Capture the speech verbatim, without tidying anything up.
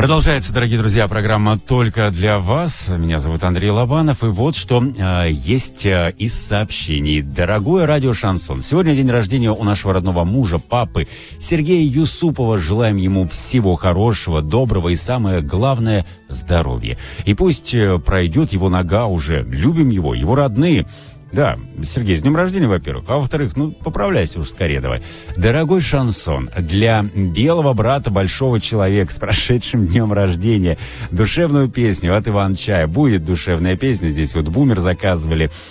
Продолжается, дорогие друзья, программа «Только для вас». Меня зовут Андрей Лобанов. И вот что э, есть э, из сообщений. Дорогой радио «Шансон», сегодня день рождения у нашего родного мужа, папы Сергея Юсупова. Желаем ему всего хорошего, доброго и, самое главное, здоровья. И пусть э, пройдет его нога уже. Любим его, его родные. Да, Сергей, с днем рождения, во-первых. А во-вторых, ну, поправляйся уж скорее давай. Дорогой шансон, для белого брата большого человека с прошедшим днем рождения душевную песню от Иван Чая. Будет душевная песня, здесь вот Бумер заказывали.